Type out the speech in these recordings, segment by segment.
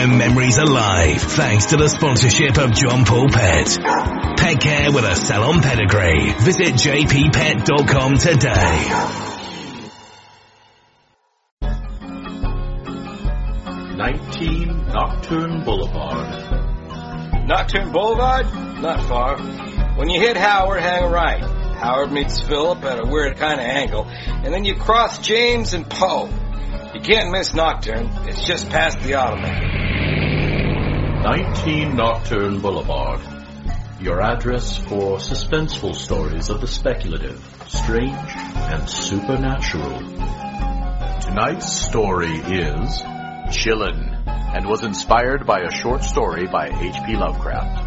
them memories alive thanks to the sponsorship of John Paul Pet. Pet care with a salon pedigree. Visit jppet.com today. 19 Nocturne Boulevard. Nocturne Boulevard? Not far. When you hit Howard, hang right. Howard meets Phillip at a weird kind of angle, and then you cross James and Poe. You can't miss Nocturne. It's just past the Automatic. 19 Nocturne Boulevard. Your address for suspenseful stories of the speculative, strange, and supernatural. Tonight's story is Chillin', and was inspired by a short story by H.P. Lovecraft.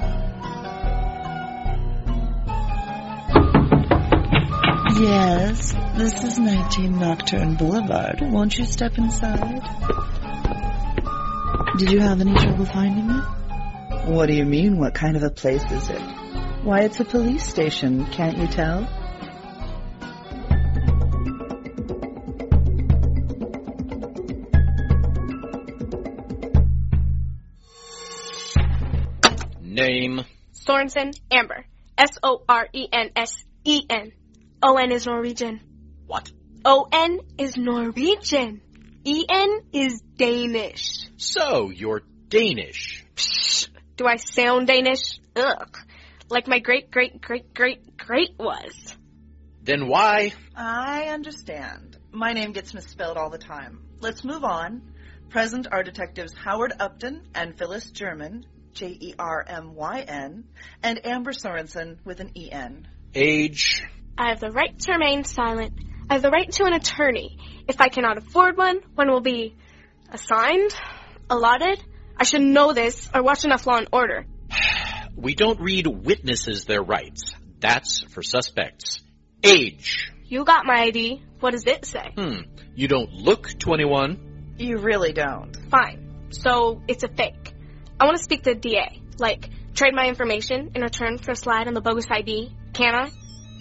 Yes, this is 19 Nocturne Boulevard. Won't you step inside? Did you have any trouble finding it? What do you mean, what kind of a place is it? Why, it's a police station, can't you tell? Name? Sorensen Amber. Sorensen. O-N is Norwegian. What? O-N is Norwegian. E-N is Danish. So, you're Danish. Psh, do I sound Danish? Ugh. Like my great-great-great-great was. Then why? I understand. My name gets misspelled all the time. Let's move on. Present are detectives Howard Upton and Phyllis German, Jermyn, and Amber Sorensen with an E-N. Age? I have the right to remain silent. I have the right to an attorney. If I cannot afford one will be assigned, allotted. I should know this or watch enough Law and Order. We don't read witnesses their rights. That's for suspects. Age? You got my ID. What does it say? You don't look 21. You really don't. Fine. So it's a fake. I want to speak to the DA. Like, trade my information in return for a slide on the bogus ID. Can I?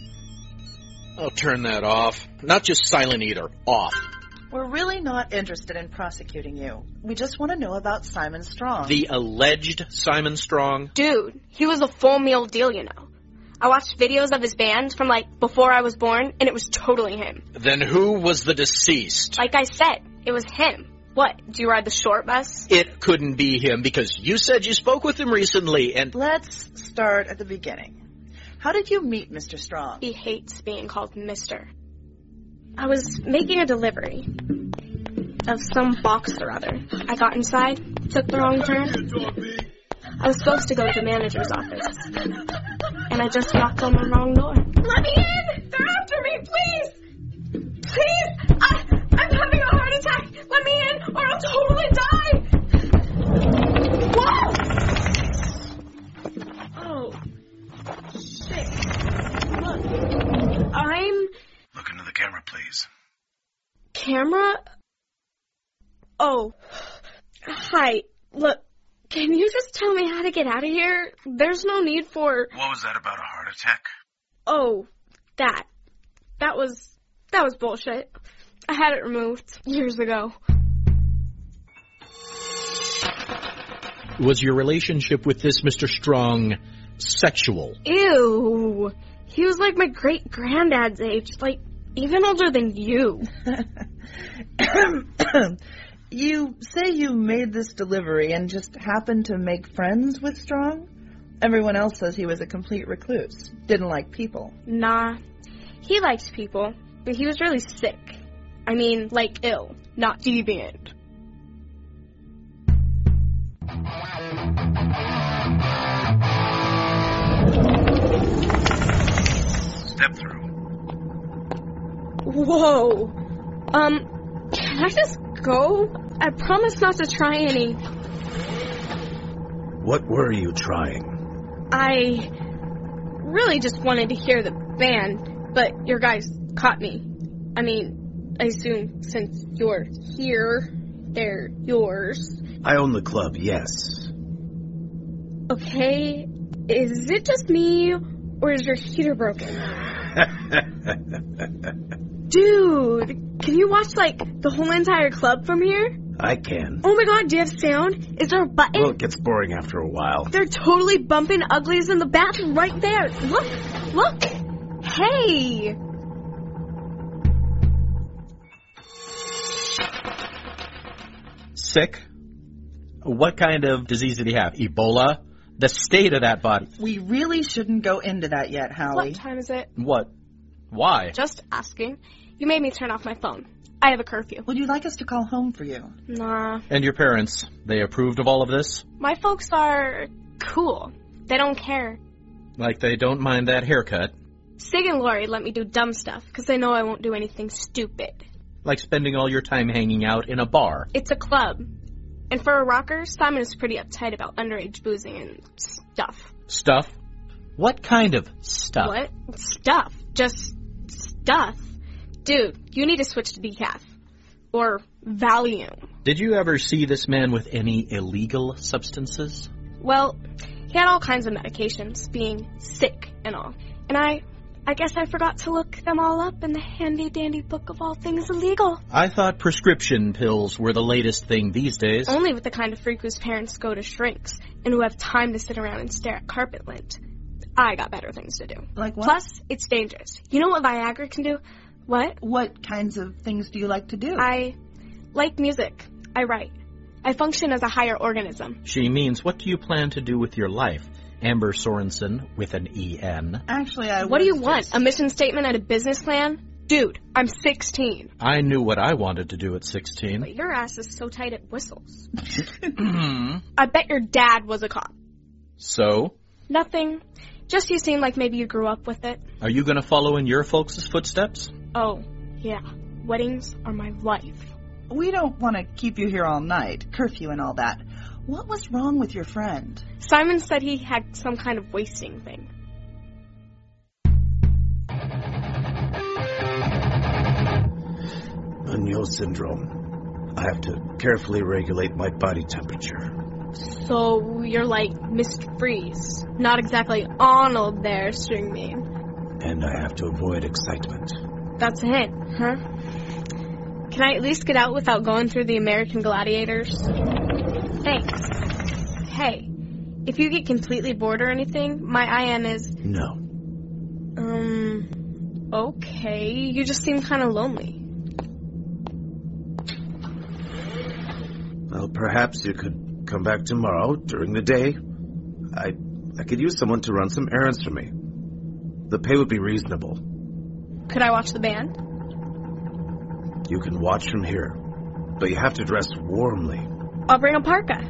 I'll turn that off. Not just silent either. Off. We're really not interested in prosecuting you. We just want to know about Simon Strong. The alleged Simon Strong? Dude, he was a full meal deal, you know. I watched videos of his band from, before I was born, and it was totally him. Then who was the deceased? Like I said, it was him. What, do you ride the short bus? It couldn't be him because you said you spoke with him recently and... Let's start at the beginning. How did you meet Mr. Strong? He hates being called Mr. I was making a delivery of some box or other. I got inside, took the wrong turn. I was supposed to go to the manager's office. And I just knocked on the wrong door. Let me in! They're after me, please! Please! I'm having a heart attack! Let me in, or I'll totally die! Whoa! Oh. Shit. Look. Look into the camera, please. Camera? Oh. Hi. Look, can you just tell me how to get out of here? There's no need for... What was that about a heart attack? Oh, that. That was bullshit. I had it removed years ago. Was your relationship with this Mr. Strong sexual? Ew. He was like my great-granddad's age, even older than you. You say you made this delivery and just happened to make friends with Strong? Everyone else says he was a complete recluse. Didn't like people. Nah. He liked people, but he was really sick. I mean, ill, not deviant. Step through. Whoa. Can I just go? I promise not to try any. What were you trying? I really just wanted to hear the band, but your guys caught me. I mean, I assume since you're here, they're yours. I own the club, yes. Okay, is it just me, or is your heater broken? Dude, can you watch, the whole entire club from here? I can. Oh my god, do you have sound? Is there a button? Well, it gets boring after a while. They're totally bumping uglies in the bathroom right there. Look. Hey. Sick? What kind of disease did he have? Ebola? The state of that body. We really shouldn't go into that yet, Howie. What time is it? What? Why? Just asking. You made me turn off my phone. I have a curfew. Would you like us to call home for you? Nah. And your parents, they approved of all of this? My folks are cool. They don't care. Like they don't mind that haircut? Sig and Lori let me do dumb stuff because they know I won't do anything stupid. Like spending all your time hanging out in a bar? It's a club. And for a rocker, Simon is pretty uptight about underage boozing and stuff. Stuff? What kind of stuff? What? Stuff. Just stuff. Dude, you need to switch to decaf. Or Valium. Did you ever see this man with any illegal substances? Well, he had all kinds of medications, being sick and all. And I guess I forgot to look them all up in the handy-dandy book of all things illegal. I thought prescription pills were the latest thing these days. Only with the kind of freak whose parents go to shrinks and who have time to sit around and stare at carpet lint. I got better things to do. Like what? Plus, it's dangerous. You know what Viagra can do? What? What kinds of things do you like to do? I like music. I write. I function as a higher organism. She means, what do you plan to do with your life? Amber Sorensen with an E-N. Actually, What do you want? A mission statement and a business plan? Dude, I'm 16. I knew what I wanted to do at 16. But your ass is so tight it whistles. I bet your dad was a cop. So? Nothing. Just you seem like maybe you grew up with it. Are you going to follow in your folks' footsteps? Oh, yeah. Weddings are my life. We don't want to keep you here all night. Curfew and all that. What was wrong with your friend? Simon said he had some kind of wasting thing. Munyo syndrome. I have to carefully regulate my body temperature. So you're like Mr. Freeze. Not exactly Arnold there, String Bean. And I have to avoid excitement. That's a hint, huh? Can I at least get out without going through the American Gladiators? Thanks. Hey, if you get completely bored or anything, my IM is... No. Okay. You just seem kind of lonely. Well, perhaps you could come back tomorrow during the day. I could use someone to run some errands for me. The pay would be reasonable. Could I watch the band? You can watch from here, but you have to dress warmly. I'll bring a parka.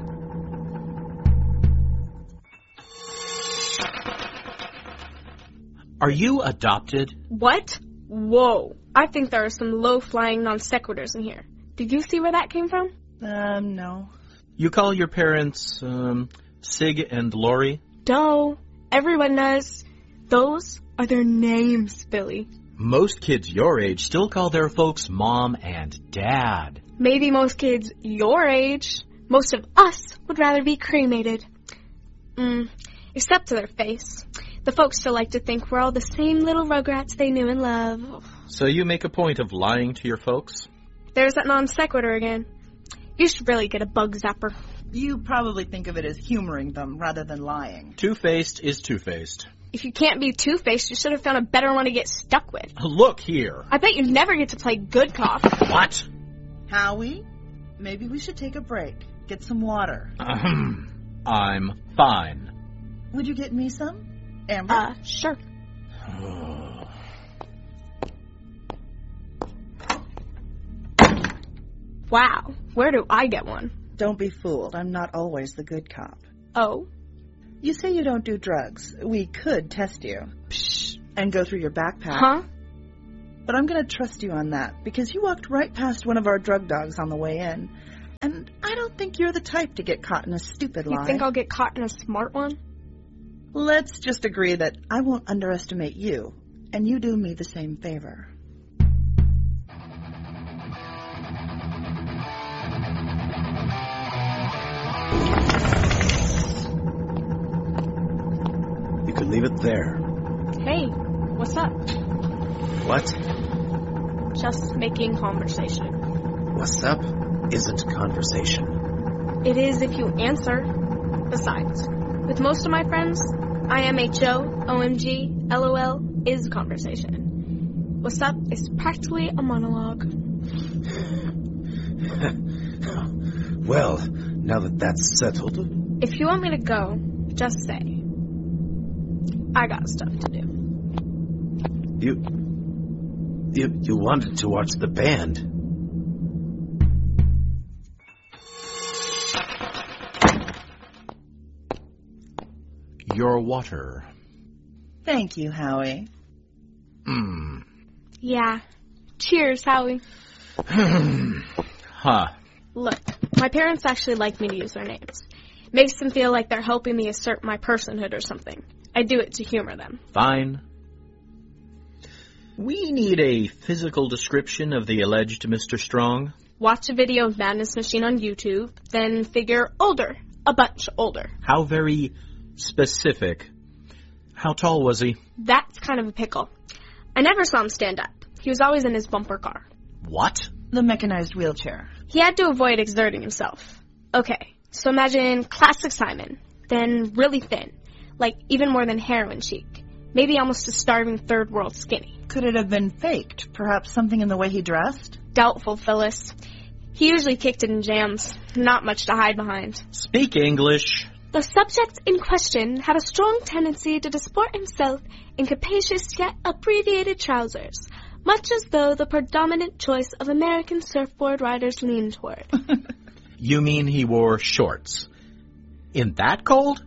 Are you adopted? What? Whoa. I think there are some low-flying non sequiturs in here. Did you see where that came from? No. You call your parents, Sig and Lori? Duh. Everyone does. Those are their names, Billy. Most kids your age still call their folks Mom and Dad. Maybe most kids your age. Most of us would rather be cremated. Except to their face. The folks still like to think we're all the same little rugrats they knew and loved. So you make a point of lying to your folks? There's that non sequitur again. You should really get a bug zapper. You probably think of it as humoring them rather than lying. Two-faced is two-faced. If you can't be two-faced, you should have found a better one to get stuck with. Look here. I bet you never get to play good cop. What? Howie, maybe we should take a break. Get some water. I'm fine. Would you get me some? Amber? Sure. Wow, where do I get one? Don't be fooled. I'm not always the good cop. Oh? You say you don't do drugs. We could test you. Psh, and go through your backpack. Huh? But I'm going to trust you on that, because you walked right past one of our drug dogs on the way in. And I don't think you're the type to get caught in a stupid lie. You think I'll get caught in a smart one? Let's just agree that I won't underestimate you, and you do me the same favor. You can leave it there. Hey, what's up? What? Just making conversation. What's up? isn't conversation. It is if you answer. Besides, with most of my friends, IMHO, OMG, LOL is conversation. What's up is practically a monologue. Well, now that that's settled... If you want me to go, just say. I got stuff to do. You wanted to watch the band. Your water. Thank you, Howie. Yeah. Cheers, Howie. Huh. Look, my parents actually like me to use their names. Makes them feel like they're helping me assert my personhood or something. I do it to humor them. Fine. We need a physical description of the alleged Mr. Strong. Watch a video of Madness Machine on YouTube, then figure older. A bunch older. How very specific. How tall was he? That's kind of a pickle. I never saw him stand up. He was always in his bumper car. What? The mechanized wheelchair. He had to avoid exerting himself. Okay, so imagine classic Simon, then really thin, like even more than heroin chic. Maybe almost a starving third world skinny. Could it have been faked? Perhaps something in the way he dressed? Doubtful, Phyllis. He usually kicked it in jams. Not much to hide behind. Speak English. The subject in question had a strong tendency to disport himself in capacious yet abbreviated trousers, much as though the predominant choice of American surfboard riders leaned toward. You mean he wore shorts? In that cold?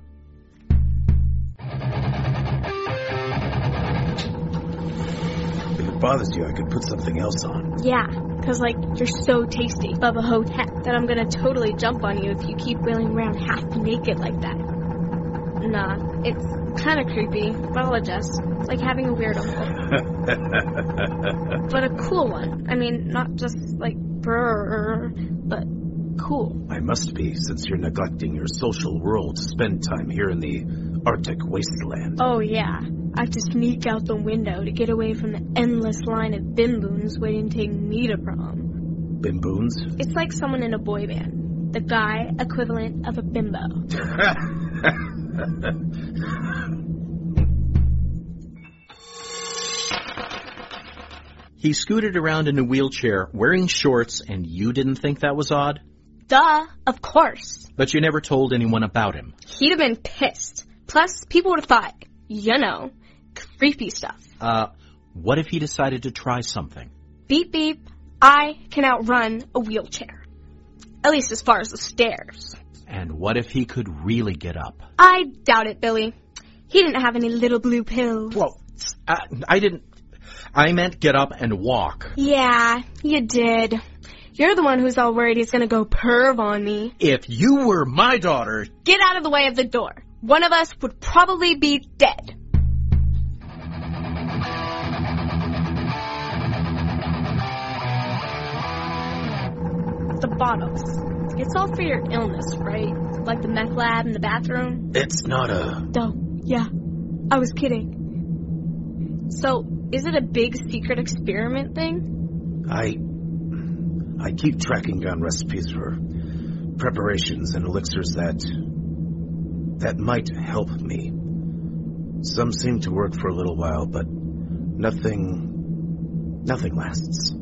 If it bothers you, I could put something else on. Yeah, 'cause you're so tasty, Bubba Hotep, that I'm gonna totally jump on you if you keep wheeling around half naked like that. Nah, it's kinda creepy, but I'll adjust. It's like having a weird uncle. But a cool one. I mean, not just brrr, but cool. I must be, since you're neglecting your social world to spend time here in the Arctic wasteland. Oh, yeah. I have to sneak out the window to get away from the endless line of bimboons waiting to take me to prom. Bimboons? It's like someone in a boy band. The guy equivalent of a bimbo. He scooted around in a wheelchair wearing shorts, and you didn't think that was odd? Duh, of course. But you never told anyone about him. He'd have been pissed. Plus, people would have thought, creepy stuff. What if he decided to try something? Beep beep, I can outrun a wheelchair. At least as far as the stairs. And what if he could really get up? I doubt it, Billy. He didn't have any little blue pills. Well, I didn't... I meant get up and walk. Yeah, you did. You're the one who's all worried he's gonna go perv on me. If you were my daughter... Get out of the way of the door. One of us would probably be dead. The bottles. It's all for your illness, right? Like the meth lab in the bathroom? It's not a... Oh, yeah. I was kidding. So, is it a big secret experiment thing? I keep tracking down recipes for preparations and elixirs that might help me. Some seem to work for a little while, but nothing lasts.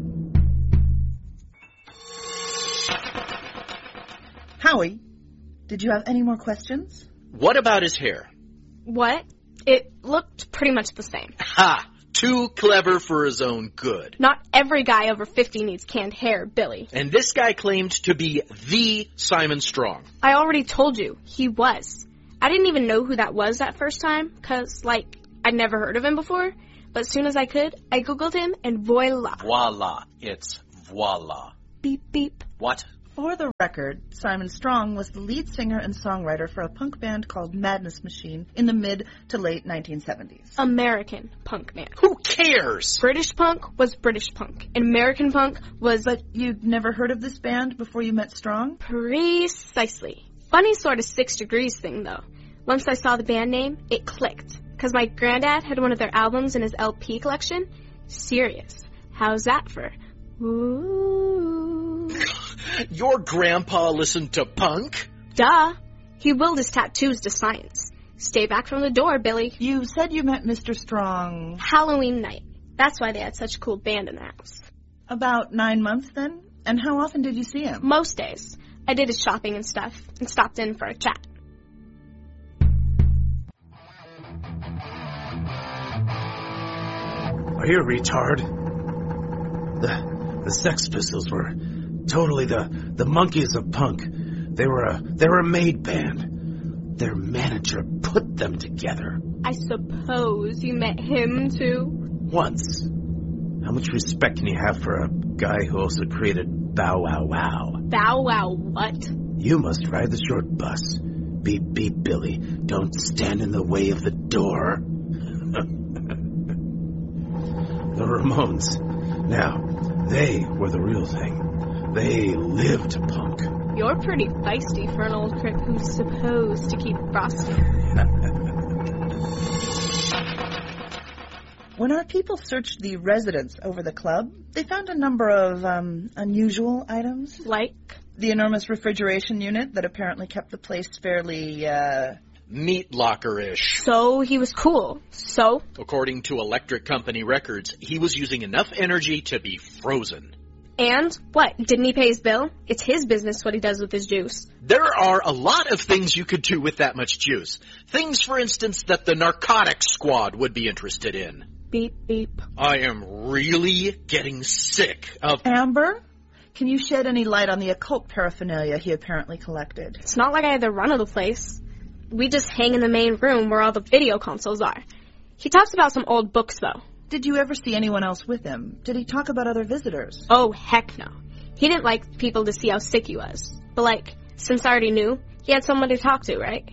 Howie, did you have any more questions? What about his hair? What? It looked pretty much the same. Ha! Too clever for his own good. Not every guy over 50 needs canned hair, Billy. And this guy claimed to be the Simon Strong. I already told you, he was. I didn't even know who that was that first time, 'cause, I'd never heard of him before. But as soon as I could, I Googled him, and voila. Voila. It's voila. Beep, beep. What? For the record, Simon Strong was the lead singer and songwriter for a punk band called Madness Machine in the mid to late 1970s. American punk band. Who cares? British punk was British punk, and American punk was... But you'd never heard of this band before you met Strong? Precisely. Funny sort of 6 Degrees thing, though. Once I saw the band name, it clicked. Because my granddad had one of their albums in his LP collection. Serious. How's that for... Ooh... Your grandpa listened to punk? Duh. He willed his tattoos to science. Stay back from the door, Billy. You said you met Mr. Strong Halloween night. That's why they had such a cool band in the house. about 9 months then? And how often did you see him? Most days. I did his shopping and stuff and stopped in for a chat. Are you a retard? The Sex Pistols were totally the monkeys of punk. They were a made band. Their manager put them together. I suppose you met him too? Once. How much respect can you have for a guy who also created Bow Wow Wow? Bow Wow what? You must ride the short bus. Beep, beep, Billy. Don't stand in the way of the door. The Ramones. Now, they were the real thing. They lived punk. You're pretty feisty for an old crip who's supposed to keep frosty. When our people searched the residence over the club, they found a number of unusual items. Like? The enormous refrigeration unit that apparently kept the place fairly, Meat locker-ish. So he was cool. So? According to Electric Company records, he was using enough energy to be frozen. And? What? Didn't he pay his bill? It's his business what he does with his juice. There are a lot of things you could do with that much juice. Things, for instance, that the narcotics squad would be interested in. Beep, beep. I am really getting sick of... Amber, can you shed any light on the occult paraphernalia he apparently collected? It's not like I had the run of the place. We just hang in the main room where all the video consoles are. He talks about some old books, though. Did you ever see anyone else with him? Did he talk about other visitors? Oh, heck no. He didn't like people to see how sick he was. But, since I already knew, he had someone to talk to, right?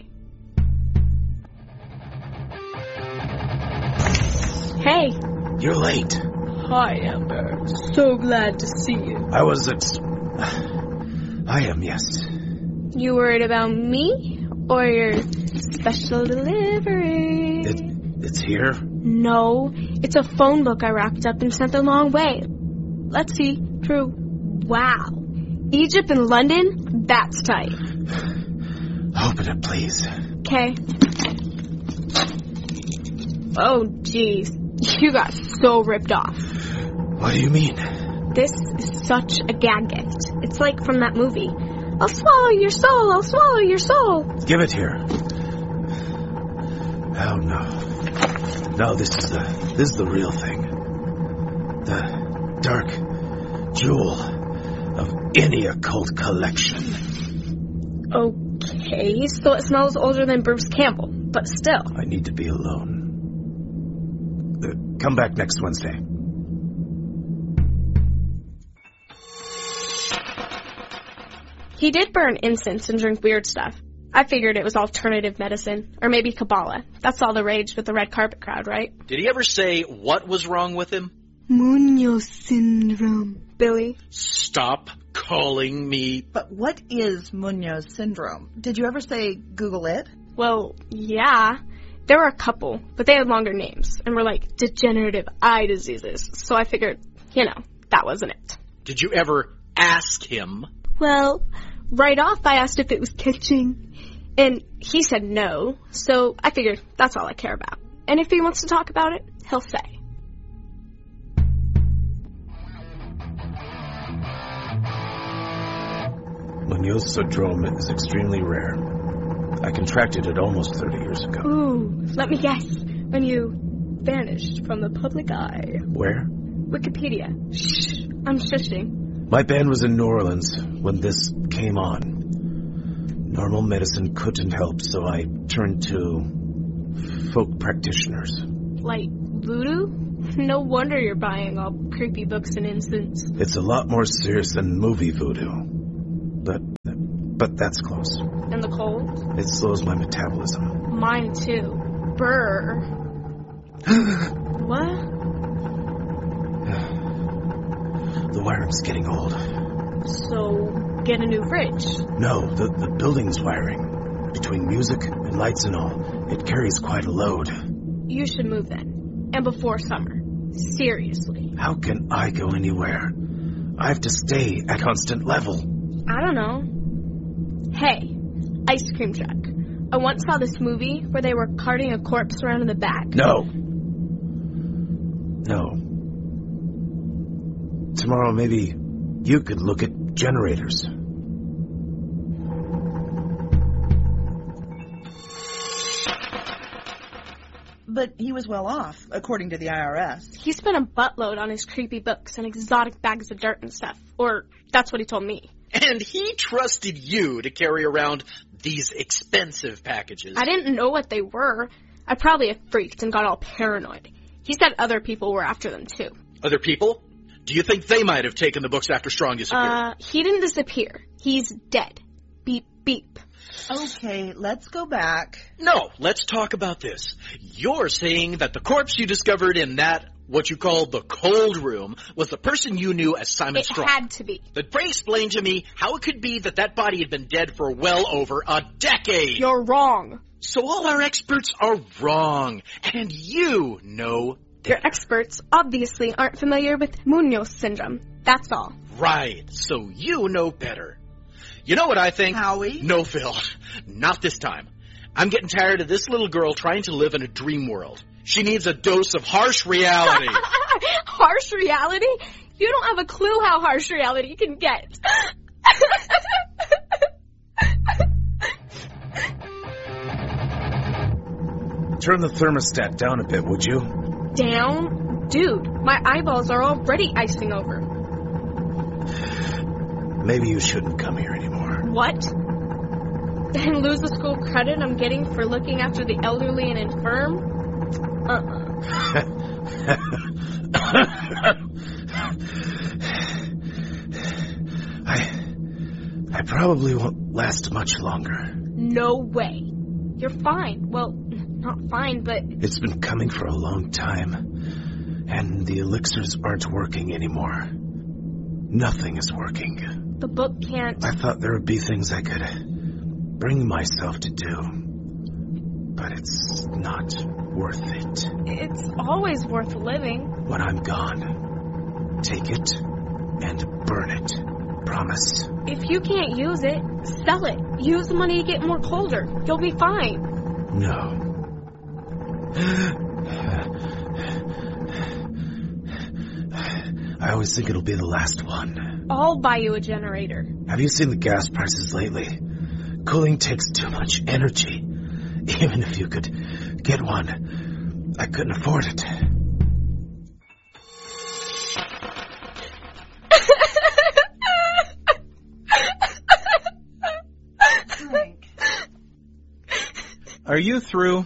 Hey. You're late. Hi, Amber. So glad to see you. I am, yes. You worried about me or your special delivery? It's here? No, it's a phone book I wrapped up and sent a long way. Let's see. True. Wow. Egypt and London? That's tight. Open it, please. Okay. Oh, jeez. You got so ripped off. What do you mean? This is such a gag gift. It's like from that movie. I'll swallow your soul, I'll swallow your soul. Give it here. Oh, no. No, this is the real thing. The dark jewel of any occult collection. Okay, so it smells older than Bruce Campbell, but still. I need to be alone. Come back next Wednesday. He did burn incense and drink weird stuff. I figured it was alternative medicine, or maybe Kabbalah. That's all the rage with the red carpet crowd, right? Did he ever say what was wrong with him? Munoz syndrome. Billy? Stop calling me... But what is Munoz syndrome? Did you ever say Google it? Well, yeah. There were a couple, but they had longer names, and were like degenerative eye diseases. So I figured, that wasn't it. Did you ever ask him? Well, right off I asked if it was catching, and he said no, so I figured that's all I care about. And if he wants to talk about it, he'll say. Munoz syndrome is extremely rare. I contracted it almost 30 years ago. Ooh, let me guess. When you vanished from the public eye. Where? Wikipedia. Shh, I'm shushing. My band was in New Orleans when this came on. Normal medicine couldn't help, so I turned to folk practitioners. Like voodoo? No wonder you're buying all creepy books and incense. It's a lot more serious than movie voodoo. But that's close. And the cold? It slows my metabolism. Mine too. Brr. What? The wiring's getting old. So, get a new fridge. No, the building's wiring. Between music and lights and all, it carries quite a load. You should move then. And before summer. Seriously. How can I go anywhere? I have to stay at constant level. I don't know. Hey, ice cream truck. I once saw this movie where they were carting a corpse around in the back. No. Tomorrow maybe you could look at generators. But he was well off, according to the IRS. He spent a buttload on his creepy books and exotic bags of dirt and stuff. Or that's what he told me. And he trusted you to carry around these expensive packages. I didn't know what they were. I probably had freaked and got all paranoid. He said other people were after them, too. Other people? Do you think they might have taken the books after Strong disappeared? He didn't disappear. He's dead. Beep, beep. Okay, let's go back. No, let's talk about this. You're saying that the corpse you discovered in that, what you called the cold room, was the person you knew as Simon Strong. It had to be. But pray explain to me how it could be that that body had been dead for well over a decade. You're wrong. So all our experts are wrong, and you know Your experts obviously aren't familiar with Munoz syndrome. That's all. Right, so you know better. You know what I think? Howie? No, Phil. Not this time. I'm getting tired of this little girl trying to live in a dream world. She needs a dose of harsh reality. Harsh reality? You don't have a clue how harsh reality can get. Turn the thermostat down a bit, would you? Down? Dude, my eyeballs are already icing over. Maybe you shouldn't come here anymore. What? And lose the school credit I'm getting for looking after the elderly and infirm? I probably won't last much longer. No way. You're fine. Well, not fine, but... It's been coming for a long time, and the elixirs aren't working anymore. Nothing is working. The book can't... I thought there would be things I could bring myself to do, but it's not worth it. It's always worth living. When I'm gone, take it and burn it. Promise. If you can't use it, sell it. Use the money to get more colder. You'll be fine. No. I always think it'll be the last one. I'll buy you a generator. Have you seen the gas prices lately? Cooling takes too much energy. Even if you could get one, I couldn't afford it. Are you through?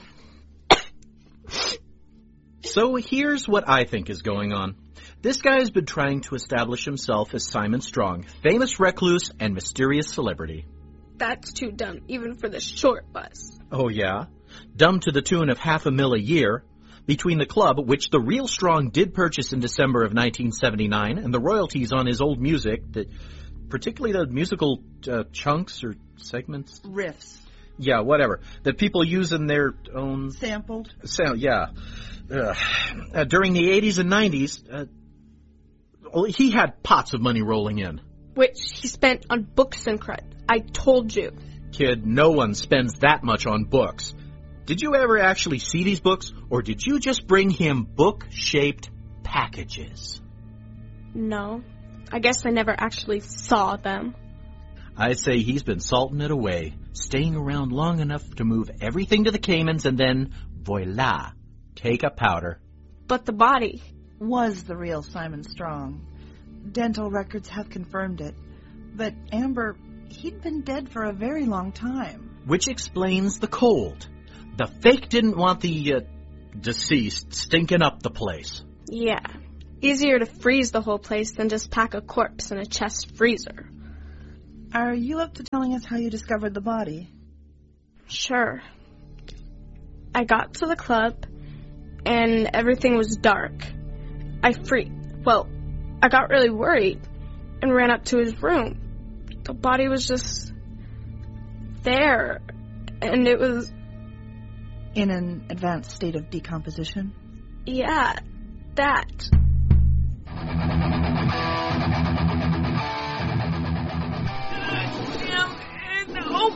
So here's what I think is going on. This guy has been trying to establish himself as Simon Strong, famous recluse and mysterious celebrity. That's too dumb, even for the short bus. Oh, yeah? Dumb to the tune of $500,000 a year. Between the club, which the real Strong did purchase in December of 1979, and the royalties on his old music, particularly the musical chunks or segments? Riffs. Yeah, whatever. That people use in their own... Sampled? Yeah. During the 80s and 90s, he had pots of money rolling in. Which he spent on books and crud. I told you. Kid, no one spends that much on books. Did you ever actually see these books, or did you just bring him book-shaped packages? No. I guess I never actually saw them. I say he's been salting it away, staying around long enough to move everything to the Caymans and then, voila, take a powder. But the body was the real Simon Strong. Dental records have confirmed it. But Amber, he'd been dead for a very long time. Which explains the cold. The fake didn't want the deceased stinking up the place. Yeah. Easier to freeze the whole place than just pack a corpse in a chest freezer. Are you up to telling us how you discovered the body? Sure. I got to the club, and everything was dark. I freaked. Well, I got really worried and ran up to his room. The body was just there, and it was... In an advanced state of decomposition? Yeah, that.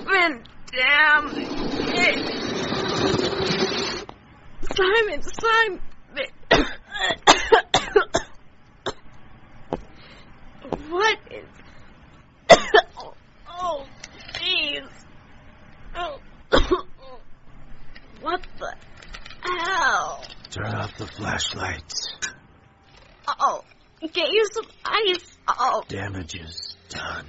open! Damn it! Simon! What is... Oh, jeez. Oh. What the hell? Turn off the flashlight. Oh, get you some ice. Oh. Damage is done.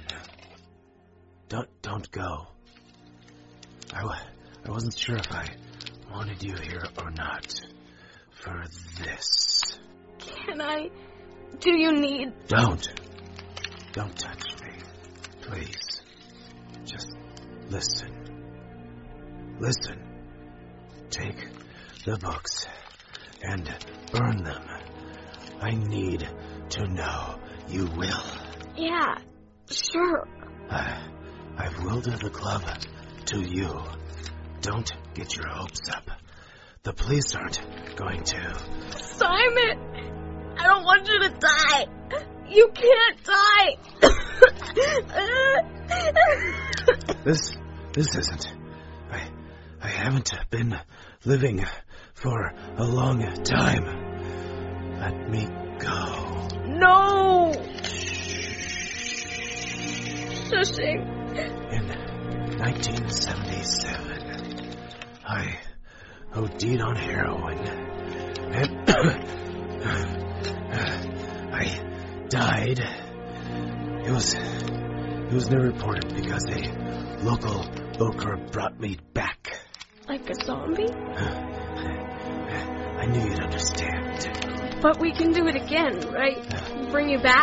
Don't go. I wasn't sure if I wanted you here or not. For this. Can I? Do you need... Don't touch me. Please. Just listen. Listen. Take the books and burn them. I need to know you will. Yeah, sure. I've willed the club to you. Don't get your hopes up. The police aren't going to. Simon! I don't want you to die! You can't die! This isn't... I haven't been living for a long time. Let me go. No! Shushing. In 1977, I OD'd on heroin, and I died. It was never reported because a local Boker brought me back. Like a zombie? I knew you'd understand. But we can do it again, right? Bring you back?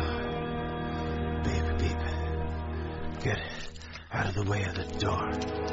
Beep. Get out of the way of the door.